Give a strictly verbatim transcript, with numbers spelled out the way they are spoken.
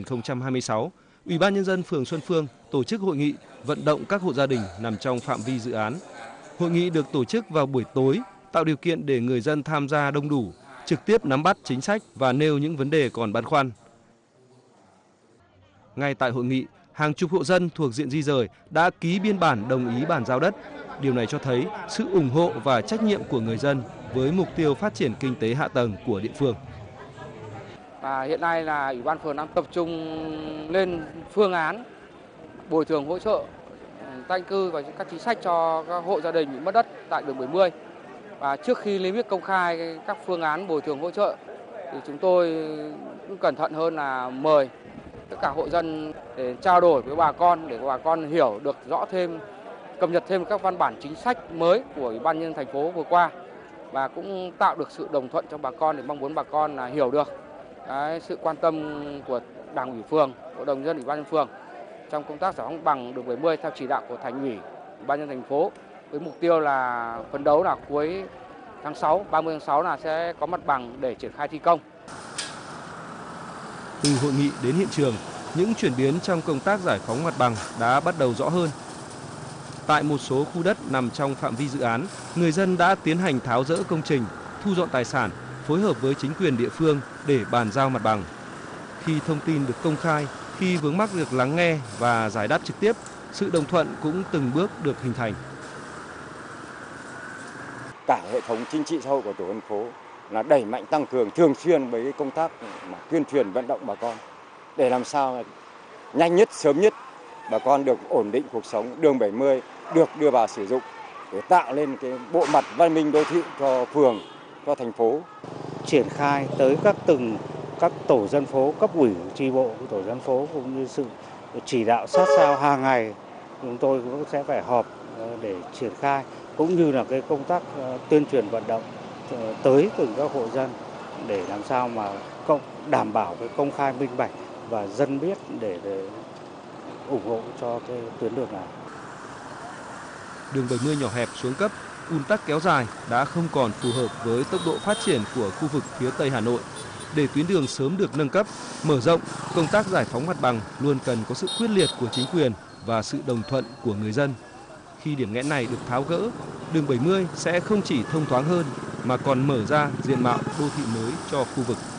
không trăm hai mươi sáu, Ủy ban Nhân dân phường Xuân Phương tổ chức hội nghị vận động các hộ gia đình nằm trong phạm vi dự án. Hội nghị được tổ chức vào buổi tối, tạo điều kiện để người dân tham gia đông đủ, trực tiếp nắm bắt chính sách và nêu những vấn đề còn băn khoăn. Ngay tại hội nghị, hàng chục hộ dân thuộc diện di rời đã ký biên bản đồng ý bàn giao đất. Điều này cho thấy sự ủng hộ và trách nhiệm của người dân với mục tiêu phát triển kinh tế hạ tầng của địa phương. Và hiện nay là Ủy ban phường đang tập trung lên phương án bồi thường hỗ trợ tái định cư và các chính sách cho các hộ gia đình bị mất đất tại đường bảy mươi. Và trước khi niêm yết công khai các phương án bồi thường hỗ trợ thì chúng tôi cũng cẩn thận hơn là mời tất cả hộ dân để trao đổi với bà con để bà con hiểu được rõ thêm, cập nhật thêm các văn bản chính sách mới của Ủy ban nhân dân thành phố vừa qua và cũng tạo được sự đồng thuận cho bà con để mong muốn bà con là hiểu được cái sự quan tâm của Đảng ủy phường, Hội đồng nhân dân Ủy ban nhân dân phường trong công tác giải phóng mặt bằng đường bảy mươi theo chỉ đạo của Thành ủy, Ủy ban nhân dân thành phố với mục tiêu là phấn đấu là cuối tháng sáu, ba mươi tháng sáu là sẽ có mặt bằng để triển khai thi công. Từ hội nghị đến hiện trường, những chuyển biến trong công tác giải phóng mặt bằng đã bắt đầu rõ hơn. Tại một số khu đất nằm trong phạm vi dự án, người dân đã tiến hành tháo dỡ công trình, thu dọn tài sản, phối hợp với chính quyền địa phương để bàn giao mặt bằng. Khi thông tin được công khai, khi vướng mắc được lắng nghe và giải đáp trực tiếp, sự đồng thuận cũng từng bước được hình thành. Cả hệ thống chính trị xã hội của tổ dân phố là đẩy mạnh tăng cường thường xuyên với công tác mà tuyên truyền vận động bà con để làm sao nhanh nhất, sớm nhất bà con được ổn định cuộc sống, đường bảy mươi được đưa vào sử dụng để tạo lên cái bộ mặt văn minh đô thị cho phường, cho thành phố. Triển khai tới các từng các tổ dân phố, cấp ủy, chi bộ của tổ dân phố cũng như sự chỉ đạo sát sao hàng ngày, chúng tôi cũng sẽ phải họp để triển khai cũng như là cái công tác tuyên truyền vận động tới từng các hộ dân để làm sao mà đảm bảo cái công khai minh bạch và dân biết để, để ủng hộ cho cái tuyến đường này. Đường bảy mươi nhỏ hẹp xuống cấp, ùn tắc kéo dài đã không còn phù hợp với tốc độ phát triển của khu vực phía Tây Hà Nội. Để tuyến đường sớm được nâng cấp, mở rộng, công tác giải phóng mặt bằng luôn cần có sự quyết liệt của chính quyền và sự đồng thuận của người dân. Khi điểm nghẽn này được tháo gỡ, đường bảy mươi sẽ không chỉ thông thoáng hơn mà còn mở ra diện mạo đô thị mới cho khu vực.